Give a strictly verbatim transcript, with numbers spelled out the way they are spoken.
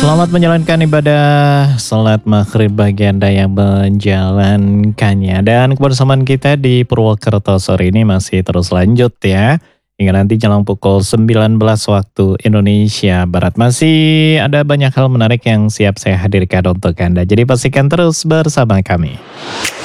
Selamat menjalankan ibadah salat maghrib bagi Anda yang menjalankannya. Dan kebersamaan kita di Purwokerto sore ini masih terus lanjut ya. Hingga nanti jelang pukul sembilan belas waktu Indonesia Barat. Masih ada banyak hal menarik yang siap saya hadirkan untuk Anda. Jadi pastikan terus bersama kami.